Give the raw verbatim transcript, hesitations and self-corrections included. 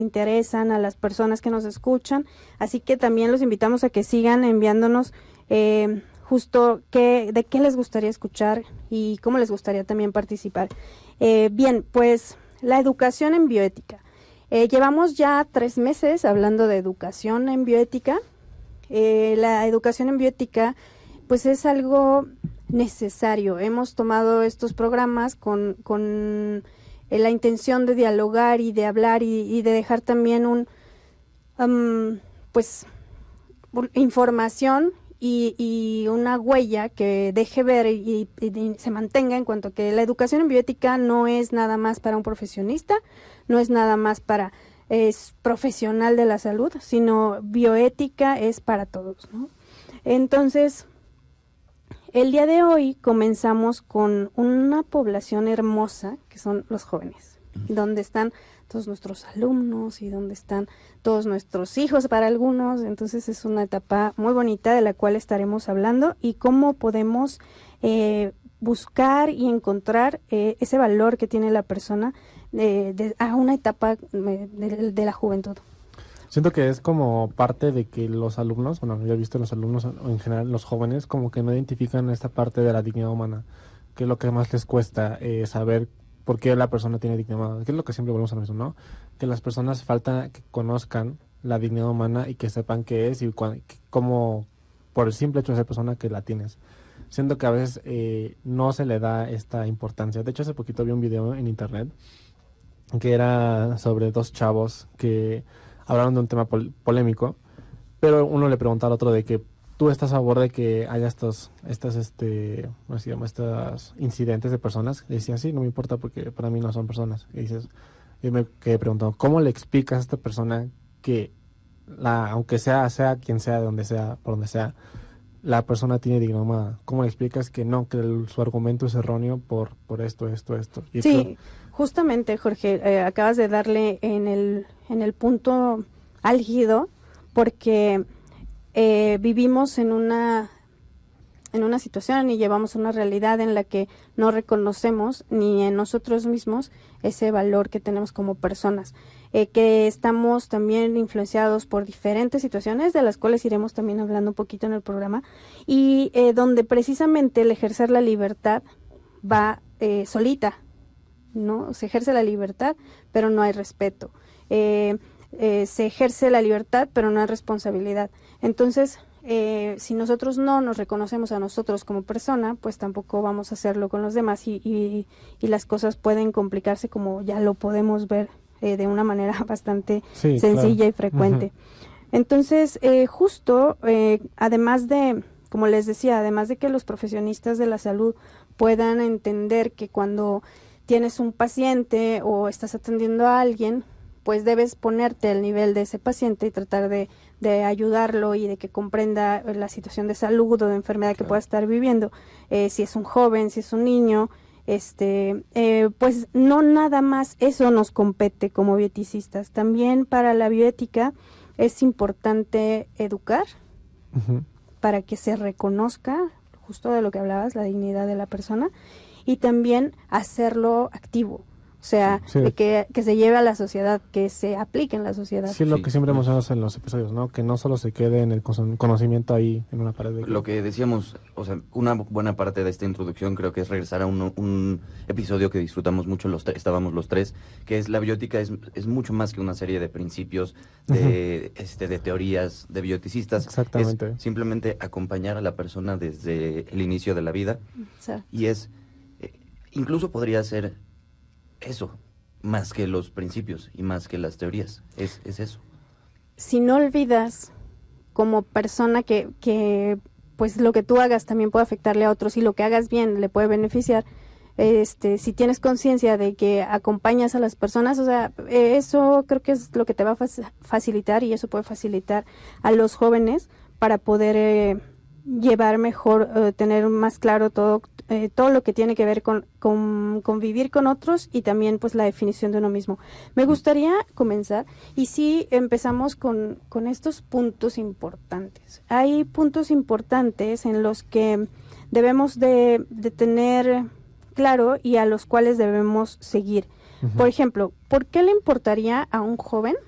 interesan, a las personas que nos escuchan, así que también los invitamos a que sigan enviándonos eh, justo qué, de qué les gustaría escuchar y cómo les gustaría también participar. Eh, bien, pues la educación en bioética. Eh, llevamos ya tres meses hablando de educación en bioética. Eh, la educación en bioética pues es algo necesario. Hemos tomado estos programas con, con eh, la intención de dialogar y de hablar y, y de dejar también un um, pues información y, y una huella que deje ver y, y, y se mantenga en cuanto a que la educación en bioética no es nada más para un profesionista, no es nada más para es profesional de la salud, sino bioética es para todos, ¿no? Entonces, el día de hoy comenzamos con una población hermosa, que son los jóvenes, donde están todos nuestros alumnos y donde están todos nuestros hijos para algunos. Entonces es una etapa muy bonita de la cual estaremos hablando y cómo podemos eh, buscar y encontrar eh, ese valor que tiene la persona de, de, a una etapa de, de, de la juventud. Siento que es como parte de que los alumnos, bueno, yo he visto los alumnos en general, los jóvenes, como que no identifican esta parte de la dignidad humana, que es lo que más les cuesta eh, saber por qué la persona tiene dignidad humana, que es lo que siempre volvemos a lo mismo, ¿no? Que las personas falta que conozcan la dignidad humana y que sepan qué es y cuán, cómo, por el simple hecho de ser persona, que la tienes. Siento que a veces eh, no se le da esta importancia. De hecho, hace poquito vi un video en internet que era sobre dos chavos que hablaron de un tema pol polémico, pero uno le pregunta al otro de que tú estás a favor de que haya estos, estas, este, ¿cómo se llama? Estos incidentes de personas. Le decía, sí, no me importa porque para mí no son personas. Y dices, yo me quedé preguntando, ¿cómo le explicas a esta persona que, la, aunque sea, sea quien sea, de donde sea, por donde sea, la persona tiene dignidad humana? ¿Cómo le explicas que no, que el, su argumento es erróneo por, por esto, esto, esto? Y sí, esto, justamente, Jorge, eh, acabas de darle en el, en el punto álgido, porque eh, vivimos en una, en una situación y llevamos una realidad en la que no reconocemos ni en nosotros mismos ese valor que tenemos como personas, eh, que estamos también influenciados por diferentes situaciones, de las cuales iremos también hablando un poquito en el programa, y eh, donde precisamente el ejercer la libertad va eh, solita, ¿no? Se ejerce la libertad, pero no hay respeto. Eh, eh, se ejerce la libertad, pero no hay responsabilidad. Entonces, eh, si nosotros no nos reconocemos a nosotros como persona, pues tampoco vamos a hacerlo con los demás y, y, y las cosas pueden complicarse, como ya lo podemos ver eh, de una manera bastante sí, sencilla claro. y frecuente. Uh-huh. Entonces, eh, justo, eh, además de, como les decía, además de que los profesionistas de la salud puedan entender que cuando tienes un paciente o estás atendiendo a alguien, pues debes ponerte al nivel de ese paciente y tratar de, de ayudarlo y de que comprenda la situación de salud o de enfermedad que pueda estar viviendo. Eh, si es un joven, si es un niño, este, eh, pues no nada más eso nos compete como bioeticistas. También para la bioética es importante educar uh-huh. para que se reconozca, justo de lo que hablabas, la dignidad de la persona, y también hacerlo activo. O sea, sí, sí. de que, que se lleve a la sociedad, que se aplique en la sociedad. Sí, lo sí. que siempre mencionamos en los episodios, ¿no? Que no solo se quede en el conocimiento ahí en una pared. De lo que decíamos, o sea, una buena parte de esta introducción creo que es regresar a un, un episodio que disfrutamos mucho, los estábamos los tres, que es la bioética es, es mucho más que una serie de principios, de, uh-huh. este, de teorías, de bioeticistas. Exactamente. Es simplemente acompañar a la persona desde el inicio de la vida. Exacto. Y es, eh, incluso podría ser eso, más que los principios y más que las teorías, es, es eso. Si no olvidas como persona que, que pues lo que tú hagas también puede afectarle a otros y lo que hagas bien le puede beneficiar, este, si tienes conciencia de que acompañas a las personas, o sea, eso creo que es lo que te va a facilitar y eso puede facilitar a los jóvenes para poder eh, llevar mejor, eh, tener más claro todo eh, todo lo que tiene que ver con, con convivir con otros y también pues la definición de uno mismo. Me gustaría comenzar y sí empezamos con, con estos puntos importantes. Hay puntos importantes en los que debemos de, de tener claro y a los cuales debemos seguir. Uh-huh. Por ejemplo, ¿por qué le importaría a un joven